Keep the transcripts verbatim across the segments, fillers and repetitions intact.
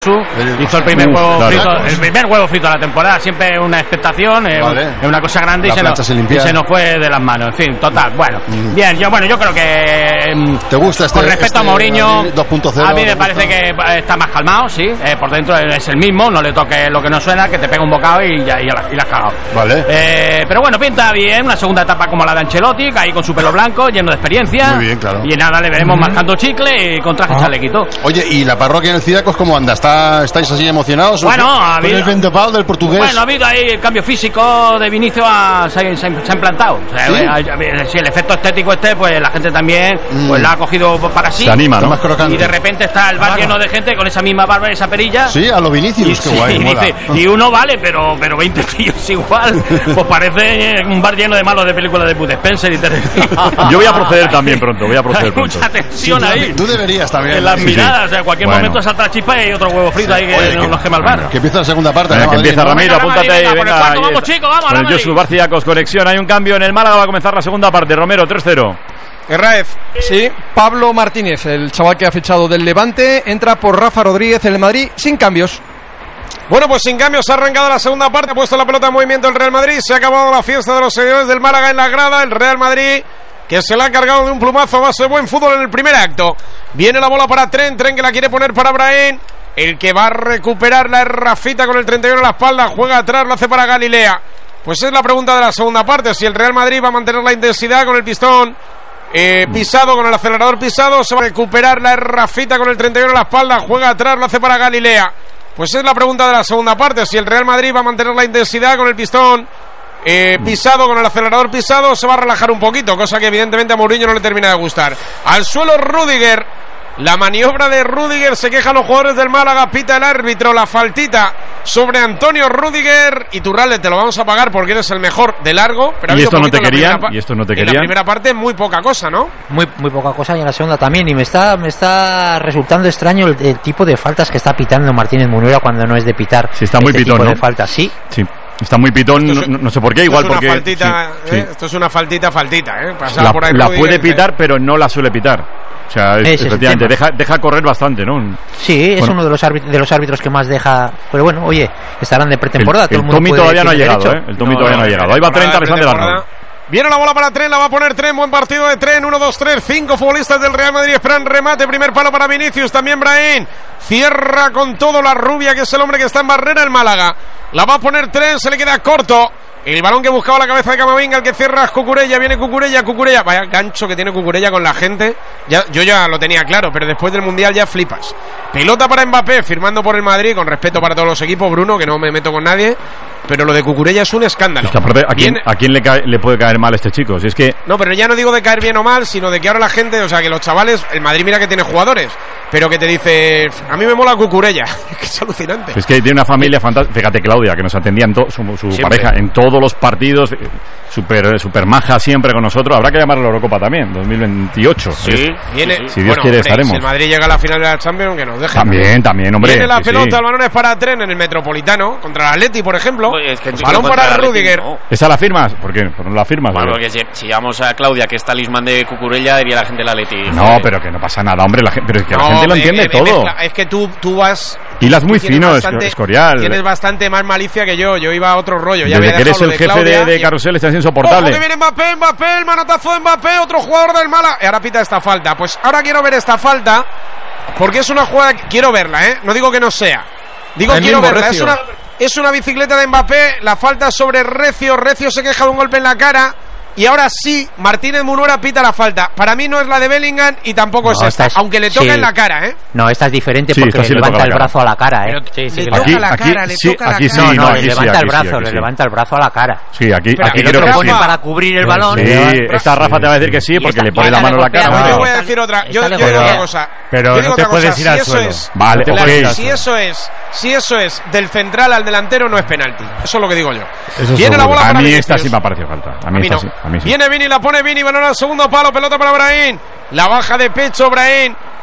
Hizo el primer huevo claro. frito, el primer huevo frito de la temporada, siempre una expectación, es vale. un, una cosa grande y se, nos, se y se nos fue de las manos. En fin, total. Bueno, mm. bien, yo bueno, yo creo que ¿te gusta este, con respecto este a Mourinho, dos punto cero? A mí me parece que está más calmado, sí. Eh, por dentro es el mismo, no le toque lo que no suena, que te pega un bocado y ya y la, y la has cagado. Vale. Eh, pero bueno, pinta bien, una segunda etapa como la de Ancelotti, ahí con su pelo blanco, lleno de experiencia. Muy bien, claro. Y nada, le veremos mm. marcando chicle y con traje chalequito. Oye, ¿y la parroquia en el Ciriacos cómo anda? ¿Está, ¿Estáis así emocionados? Bueno, ha habido, el vendaval del portugués. Bueno, ha habido ahí el cambio físico de Vinicius, a, se, ha, se, ha, se ha implantado. O sea, ¿sí? Si el efecto estético este, pues la gente también mm. pues la ha cogido para sí. Se anima, ¿no? Y de repente está el bar lleno de gente con esa misma barba y esa perilla. Sí, a los Vinicius, y, qué sí, guay. Y, dice, y uno vale, pero pero veinte tíos igual. Pues parece un bar lleno de malos de películas de Bud Spencer y te... Yo voy a proceder también pronto, voy a proceder Hay pronto. mucha tensión sí, ahí. Tú deberías también. En las sí, miradas, sí. o sea, en cualquier bueno. momento salta la chispa y hay otro huevo frito ahí que Oye, no nos quema el bar. Que empieza la segunda parte. Venga, ¿no? que empieza Ramiro, apúntate ahí, venga. Cuarto, vamos chicos, vamos. Con el Josu Barciacos, conexión, hay un cambio en el Málaga, va a comenzar la segunda parte. Romero, tres cero. Herráez. Sí, Pablo Martínez, el chaval que ha fichado del Levante, entra por Rafa Rodríguez en el Madrid sin cambios. Bueno, pues sin cambios ha arrancado la segunda parte, ha puesto la pelota en movimiento el Real Madrid, se ha acabado la fiesta de los seguidores del Málaga en la grada, el Real Madrid que se la ha cargado de un plumazo a base de buen fútbol en el primer acto. Viene la bola para Tren, Tren que la quiere poner para Brahim, el que va a recuperarla es Rafita con el treinta y uno a la espalda, juega atrás, lo hace para Galilea. Pues es la pregunta de la segunda parte, si el Real Madrid va a mantener la intensidad con el pistón eh, pisado, con el acelerador pisado, se va a recuperar la Rafita con el treinta y uno a la espalda, juega atrás, lo hace para Galilea. Pues es la pregunta de la segunda parte, si el Real Madrid va a mantener la intensidad con el pistón eh, pisado, con el acelerador pisado, se va a relajar un poquito, cosa que evidentemente a Mourinho no le termina de gustar. Al suelo Rüdiger, la maniobra de Rüdiger, se quejan los jugadores del Málaga, pita el árbitro, la faltita sobre Antonio Rüdiger. Y Turralde, te lo vamos a pagar porque eres el mejor de largo. Pero ¿Y esto no te querían? ¿Y esto no te querían? En la primera parte muy poca cosa, ¿no? Muy muy poca cosa, y en la segunda también. Y me está me está resultando extraño el, el tipo de faltas que está pitando Martínez Munuera cuando no es de pitar. Sí, está muy este pitón, tipo ¿no? de faltas, sí. Sí. Está muy pitón, es, no, no sé por qué, igual esto es porque... Una faltita, sí, ¿eh? sí. Esto es una faltita, faltita, ¿eh? La, por ahí la Rüdiger, puede dice. pitar, pero no la suele pitar. O sea, es, Ese efectivamente, es deja, deja correr bastante, ¿no? Sí, es bueno. uno de los, árbitros, de los árbitros que más deja... Pero bueno, oye, estarán de pretemporada. El, todo el, el mundo Tomi puede, todavía no ha llegado, derecho. ¿eh? El Tomi no, todavía no, no ha llegado. Ahí va Trent, Alexander Arnold. Viene la bola para Tren, la va a poner Tren, buen partido de Tren, uno, dos, tres, cinco futbolistas del Real Madrid esperan remate, primer palo para Vinicius, también Brahim, cierra con todo la rubia, que es el hombre que está en barrera, el Málaga, la va a poner Tren, se le queda corto, el balón que buscaba la cabeza de Camavinga, el que cierra es Cucurella, viene Cucurella, Cucurella, vaya gancho que tiene Cucurella con la gente, ya, yo ya lo tenía claro, pero después del Mundial ya flipas. Pelota para Mbappé, firmando por el Madrid, con respeto para todos los equipos, Bruno, que no me meto con nadie, pero lo de Cucurella es un escándalo. Es que aparte, ¿a quién, Viene... ¿a quién le, cae, le puede caer mal este chico? Si es que... No, pero ya no digo de caer bien o mal, sino de que ahora la gente, o sea, que los chavales, el Madrid mira que tiene jugadores, pero que te dice, a mí me mola Cucurella, que es alucinante. Es que tiene una familia fantástica. Fíjate, Claudia, que nos atendía en to, su, su pareja en todos los partidos, super, super maja siempre con nosotros. Habrá que llamar a la Eurocopa también, dos mil veintiocho. Sí, sí viene. Sí, sí. Si Dios bueno, quiere, hombre, estaremos. Si el Madrid llega a la final de la Champions, que nos deje. También, también, hombre. Viene la sí, pelota, sí. el balón es para Tren en el Metropolitano, contra el Atleti, por ejemplo. Oye, es que balón para Rüdiger. No. ¿Esa la firmas? ¿Por qué? ¿Por no la firmas? Bueno, porque si, si llamamos a Claudia, que es talismán de Cucurella, diría la gente la Atleti. No, joder. Pero que no pasa nada, hombre. La gente, pero es que no, la gente lo me, entiende me, todo. Me, es que tú, tú vas... Hilas muy fino, bastante, Escorial. Tienes bastante más malicia que yo. Yo iba a otro rollo. Ya Desde que eres el de jefe de, de Carrusel estás insoportable. Ojo que viene Mbappé, Mbappé, el manotazo de Mbappé, otro jugador del Málaga. Y ahora pita esta falta. Pues ahora quiero ver esta falta, porque es una jugada que quiero verla, ¿eh? No digo que no sea. Digo el quiero verla. Recio. Es una, es una bicicleta de Mbappé. La falta sobre Recio. Recio se queja de un golpe en la cara. Y ahora sí, Martínez Munuera pita la falta. Para mí no es la de Bellingham y tampoco no, es esta, es, aunque le toca sí. en la cara, ¿eh? No, esta es diferente sí, porque sí le levanta el brazo a la cara, ¿eh? Pero sí, sí, le toca toca aquí, la aquí, cara, le sí, toca aquí la sí, cara. no, no, no, le aquí levanta sí, el aquí brazo, sí, aquí le sí. levanta el brazo a la cara. Sí, aquí, pero aquí aquí creo lo que pone sí. para cubrir el balón. Sí, esta Rafa te va a decir que sí, porque le pone la mano a la cara. Yo te Bueno. voy a decir otra. Yo, yo Pero- digo otra cosa. pero Yo digo no te otra puedes cosa. ir al si eso suelo. es, Vale, la- ok. si eso es, si eso es del central al delantero, no es penalti. Eso es lo que digo yo. Eso Viene la seguro. bola A para mí Vinicius. esta sí me ha parecido falta. A A mí mí esta no. sí. A mí sí. Viene Vini, la pone Vini, balón al segundo palo, pelota para Brahim. La baja de pecho Brahim.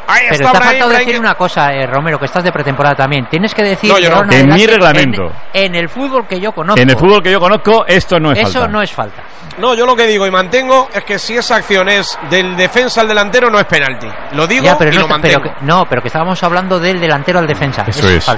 Ahí pero está te ha Brahim, faltado Brahim. decir una cosa, eh, Romero, que estás de pretemporada también. Tienes que decir... No, yo no. En mi reglamento. En, en el fútbol que yo conozco. En el fútbol que yo conozco, esto no es Eso falta. no es falta. No, yo lo que digo y mantengo es que si esa acción es del defensa al delantero, no es penalti. Lo digo Ya, pero y no, lo está- mantengo. pero que, no, pero que estábamos hablando del delantero al defensa. Eso es. falta.